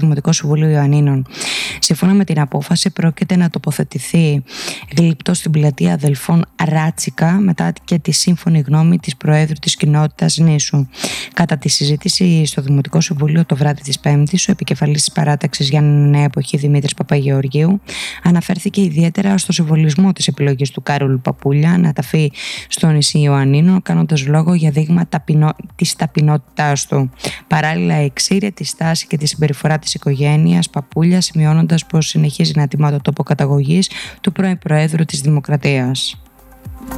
Δημοτικό Συμβούλιο Ιωαννίνων. Σύμφωνα με την απόφαση, πρόκειται να τοποθετηθεί γλυπτό στην πλατεία Αδελφών Ράτσικα μετά και τη σύμφωνη γνώμη της Προέδρου της Κοινότητας Νήσου. Κατά τη συζήτηση στο Δημοτικό Συμβούλιο το βράδυ της Πέμπτης, ο επικεφαλής της παράταξης για Νέα Εποχή Δημήτρης Παπαγεωργίου αναφέρθηκε ιδιαίτερα στο συμβολισμό της επιλογής του Κάρολου Παπούλια να ταφεί στο νησί Ιωαννίνων, κάνοντας λόγο για δείγμα της ταπεινότητάς του. Παράλληλα, εξήρε τη στάση και τη συμπεριφορά της οικογένειας Παπούλια, σημειώνοντας πως συνεχίζει να τιμά το τόπο καταγωγής του πρώην Προέδρου της Δημοκρατίας.